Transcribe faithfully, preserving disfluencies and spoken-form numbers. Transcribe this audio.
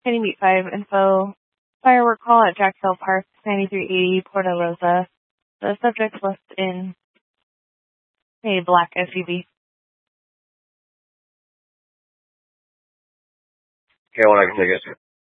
Penny Meat five info. Firework call at Jack Hill Park, ninety-three eighty Porta Rosa. The subject left in a black S U V. Okay, well, I can take it.